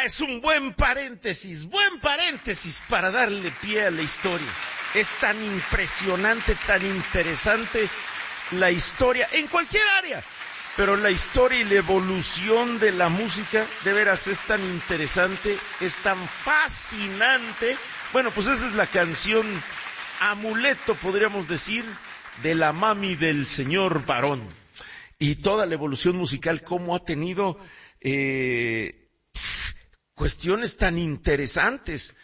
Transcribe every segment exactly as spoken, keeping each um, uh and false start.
Ah, es un buen paréntesis, buen paréntesis para darle pie a la historia. Es tan impresionante, tan interesante la historia, en cualquier área, pero la historia y la evolución de la música, de veras, es tan interesante, es tan fascinante. Bueno, pues esa es la canción amuleto, podríamos decir, de la mami del señor Barón. Y toda la evolución musical, cómo ha tenido eh, cuestiones tan interesantes.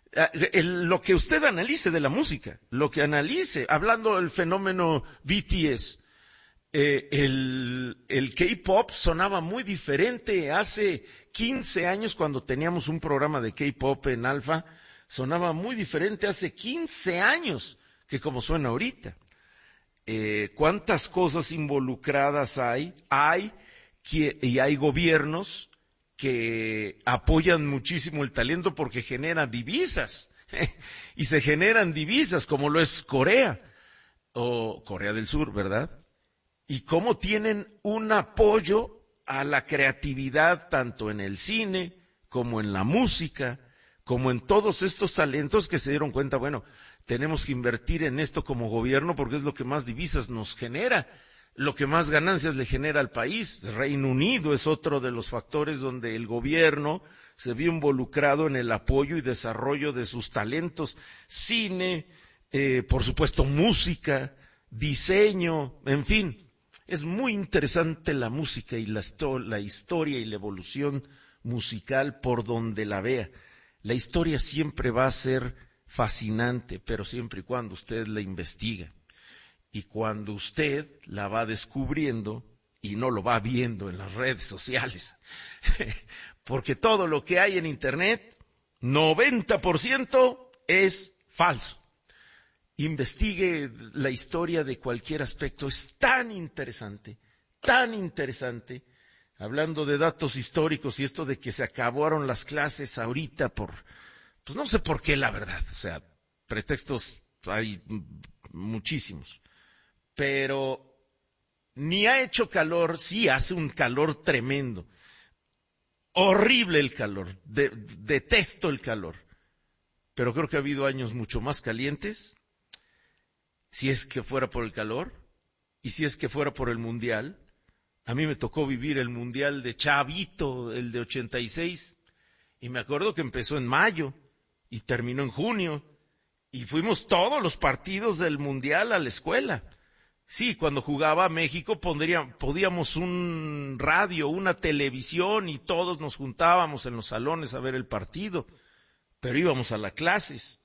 El, lo que usted analice de la música, lo que analice, hablando del fenómeno B T S, eh, el, el K-pop sonaba muy diferente hace quince años cuando teníamos un programa de K-pop en Alfa, sonaba muy diferente hace quince años que como suena ahorita. Eh, ¿Cuántas cosas involucradas hay? Hay, que, y hay gobiernos que apoyan muchísimo el talento porque generan divisas, y se generan divisas como lo es Corea, o Corea del Sur, ¿verdad? Y cómo tienen un apoyo a la creatividad tanto en el cine, como en la música, como en todos estos talentos que se dieron cuenta, bueno, tenemos que invertir en esto como gobierno porque es lo que más divisas nos genera, lo que más ganancias le genera al país. Reino Unido es otro de los factores donde el gobierno se vio involucrado en el apoyo y desarrollo de sus talentos, cine, eh, por supuesto música, diseño, en fin. Es muy interesante la música y la, la historia y la evolución musical por donde la vea. La historia siempre va a ser fascinante, pero siempre y cuando usted la investiga. Y cuando usted la va descubriendo y no lo va viendo en las redes sociales. Porque todo lo que hay en Internet, noventa por ciento es falso. Investigue la historia de cualquier aspecto, es tan interesante, tan interesante, hablando de datos históricos y esto de que se acabaron las clases ahorita por, pues no sé por qué la verdad, o sea, pretextos hay muchísimos, pero ni ha hecho calor, sí hace un calor tremendo, horrible el calor, de, detesto el calor, pero creo que ha habido años mucho más calientes. Si es que fuera por el calor, y si es que fuera por el Mundial. A mí me tocó vivir el Mundial de chavito, el de ochenta y seis, y me acuerdo que empezó en mayo, y terminó en junio, y fuimos todos los partidos del Mundial a la escuela. Sí, cuando jugaba México pondría, podíamos un radio, una televisión, y todos nos juntábamos en los salones a ver el partido, pero íbamos a las clases.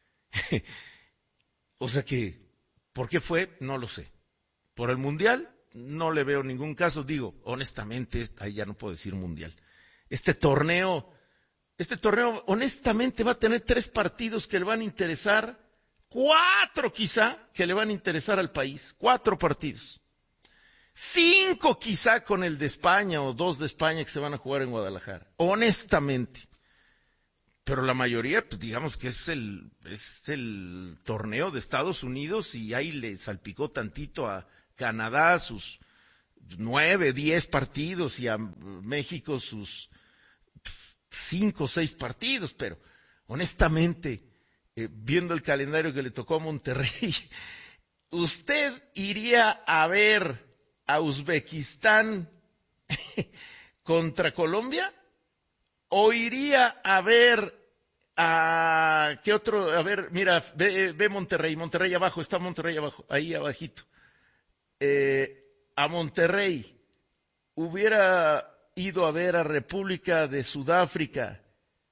O sea que, ¿por qué fue? No lo sé. Por el Mundial, no le veo ningún caso. Digo, honestamente, ahí ya no puedo decir Mundial. Este torneo, este torneo, honestamente, va a tener tres partidos que le van a interesar, cuatro quizá, que le van a interesar al país. Cuatro partidos. Cinco quizá con el de España o dos de España que se van a jugar en Guadalajara. Honestamente. Pero la mayoría, pues digamos que es el, es el torneo de Estados Unidos y ahí le salpicó tantito a Canadá sus nueve, diez partidos y a México sus cinco, seis partidos. Pero honestamente, eh, viendo el calendario que le tocó a Monterrey, ¿usted iría a ver a Uzbekistán contra Colombia? ¿O iría a ver a, qué otro, a ver, mira, ve, ve Monterrey, Monterrey abajo, está Monterrey abajo, ahí abajito. Eh, a Monterrey, hubiera ido a ver a República de Sudáfrica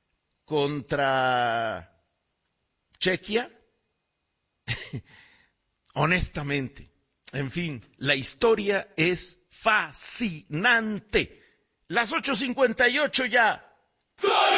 contra Chequia. Honestamente, en fin, la historia es fascinante. Las ocho cincuenta y ocho ya.